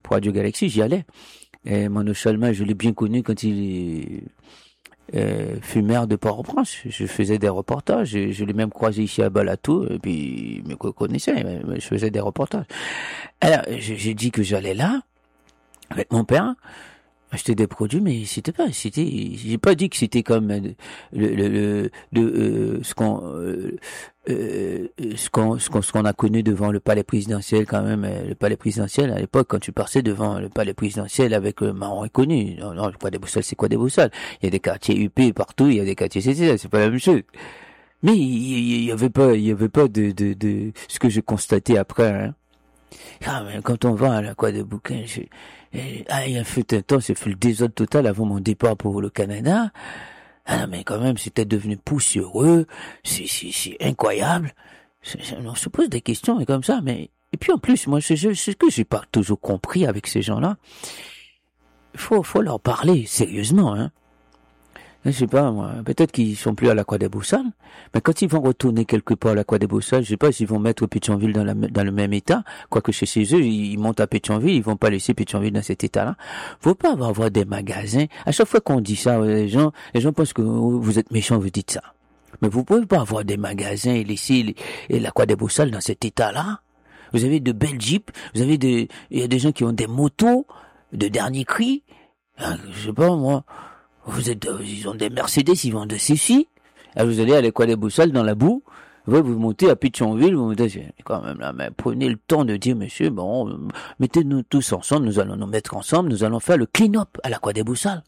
pour Radio Galaxy, j'y allais. Et Mano Chalma, je l'ai bien connu quand il fut maire de Port-au-Prince. Je faisais des reportages. Je l'ai même croisé ici à Balatou, et puis il me connaissait, mais je faisais des reportages. Alors, j'ai dit que j'allais là, avec mon père, acheter des produits, mais j'ai pas dit que c'était comme ce qu'on a connu devant le palais présidentiel quand même. Le palais présidentiel à l'époque, quand tu passais devant le palais présidentiel avec Marron inconnu. Non, le palais Bossal, c'est quoi des Bossal? Il y a des quartiers UP partout, il y a des quartiers CC, c'est pas la même chose. Mais il y avait pas de ce que j'ai constaté après, hein. Ah, mais quand on va à la Croix des Bouquins, il y a fait un temps, c'est fait le désordre total avant mon départ pour le Canada. Ah, mais quand même, c'était devenu poussiéreux, c'est incroyable. On se pose des questions et comme ça, mais, et puis en plus, moi, c'est ce que j'ai pas toujours compris avec ces gens-là. Faut leur parler sérieusement, hein. Je sais pas, moi, peut-être qu'ils sont plus à la Croix des Boussales, mais quand ils vont retourner quelque part à la Croix des Boussales, je sais pas s'ils vont mettre Pétionville dans le même état, quoique chez eux, ils montent à Pétionville, ils vont pas laisser Pétionville dans cet état-là. Faut pas avoir des magasins. À chaque fois qu'on dit ça, les gens pensent que vous êtes méchants, vous dites ça. Mais vous pouvez pas avoir des magasins et laisser la Croix des Boussales dans cet état-là. Vous avez de belles jeeps, il y a des gens qui ont des motos de dernier cri. Je sais pas, moi. Ils ont des Mercedes, ils vendent de ceci. Alors vous allez à l'école des Boussoles dans la boue. Vous montez à Pétionville, vous montez, quand même là, mais prenez le temps de dire, monsieur, bon, mettez-nous tous ensemble, nous allons nous mettre ensemble, nous allons faire le clean-up à la Croix des Boussoles.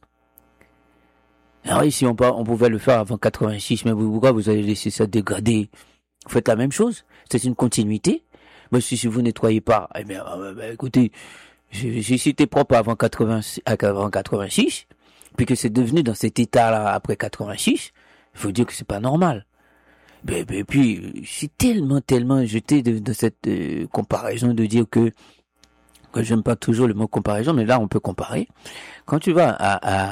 Alors ici, on pouvait le faire avant 86, mais pourquoi vous allez laisser ça dégrader? Vous faites la même chose. C'est une continuité. Mais si vous nettoyez pas, eh bien, écoutez, si c'était propre avant 86, puis que c'est devenu dans cet état-là après 86, il faut dire que c'est pas normal. Et puis, c'est tellement jeté de cette comparaison de dire que j'aime pas toujours le mot comparaison, mais là, on peut comparer. Quand tu vas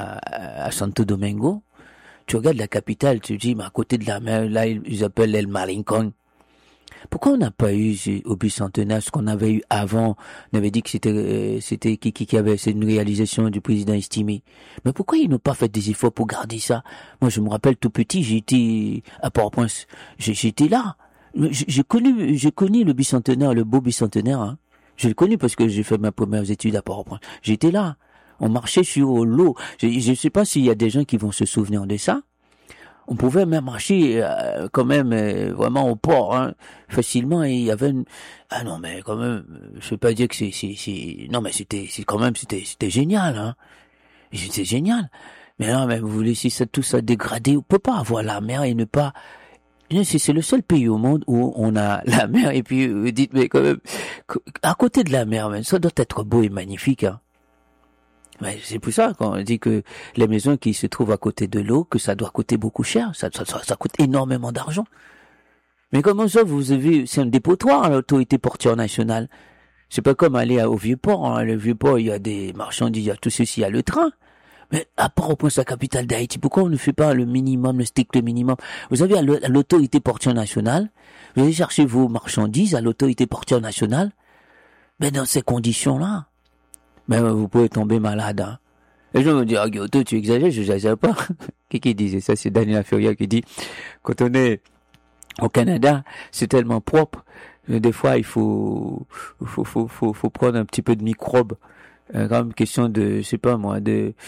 à Santo Domingo, tu regardes la capitale, tu dis, mais à côté de la mer, là, ils appellent El Malecón. Pourquoi on n'a pas eu au bicentenaire ce qu'on avait eu avant? On avait dit que c'était qui avait, c'est une réalisation du président estimé. Mais pourquoi ils n'ont pas fait des efforts pour garder ça? Moi, je me rappelle tout petit, j'étais à Port-au-Prince. J'étais là. J'ai connu le bicentenaire, le beau bicentenaire, hein. Je l'ai connu parce que j'ai fait mes premières études à Port-au-Prince. J'étais là. On marchait sur l'eau. Je sais pas s'il y a des gens qui vont se souvenir de ça. On pouvait même marcher quand même vraiment au port, hein, facilement, et il y avait ah non, mais quand même, je veux pas dire que non, mais c'était génial, hein. C'était génial. Mais non, mais vous laissez tout ça dégrader. On peut pas avoir la mer et ne pas. C'est le seul pays au monde où on a la mer, et puis vous dites, mais quand même, à côté de la mer, même, ça doit être beau et magnifique, hein. Mais c'est pour ça qu'on dit que les maisons qui se trouvent à côté de l'eau, que ça doit coûter beaucoup cher, ça coûte énormément d'argent. Mais comment ça, vous avez, c'est un dépotoir à l'autorité portuaire nationale. C'est pas comme aller au Vieux-Port, hein. Le Vieux-Port, il y a des marchandises, il y a tout ceci, il y a le train. Mais à Port-au-Prince, la capitale d'Haïti, pourquoi on ne fait pas le minimum, le strict minimum? Vous avez à l'autorité portuaire nationale, vous allez chercher vos marchandises à l'autorité portuaire nationale, mais dans ces conditions-là, mais vous pouvez tomber malade, hein. Les gens me disent, ah, Guillaume, tu exagères, je n'exagère pas. Qui disait ça? C'est Daniel Furia qui dit, quand on est au Canada, c'est tellement propre, des fois, il faut prendre un petit peu de microbes. Comme question de, je sais pas moi,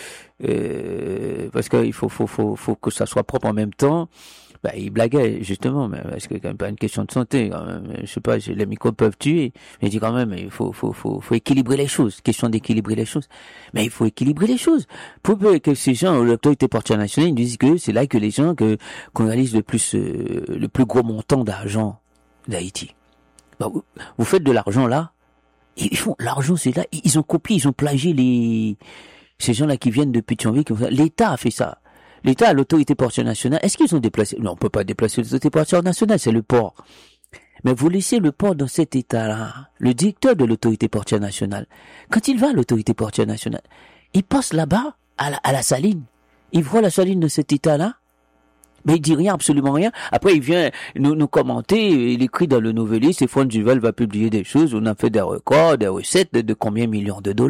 parce que il faut que ça soit propre en même temps. Bah, il blaguait, justement, mais parce que c'est quand même pas une question de santé, quand même. Je sais pas, les microbes peuvent tuer. Mais il dit quand même, il faut équilibrer les choses. Question d'équilibrer les choses. Mais il faut équilibrer les choses. Pour que ces gens, l'autorité portuaire nationale, ils disent que c'est là que les gens, qu'on réalise le plus gros montant d'argent d'Haïti. Bah, vous faites de l'argent là. Ils font, l'argent c'est là. Ils ont copié, ils ont plagié ces gens là qui viennent de Pétionville. L'État a fait ça. L'État a l'autorité portuaire nationale. Est-ce qu'ils ont déplacé? Non, on peut pas déplacer l'autorité portuaire nationale, c'est le port. Mais vous laissez le port dans cet état-là. Le directeur de l'autorité portuaire nationale, quand il va à l'autorité portuaire nationale, il passe là-bas, à la saline. Il voit la saline de cet état-là. Mais il dit rien, absolument rien. Après, il vient nous commenter, il écrit dans le Noveliste, et Franck Duval va publier des choses, on a fait des records, des recettes de combien de millions de dollars.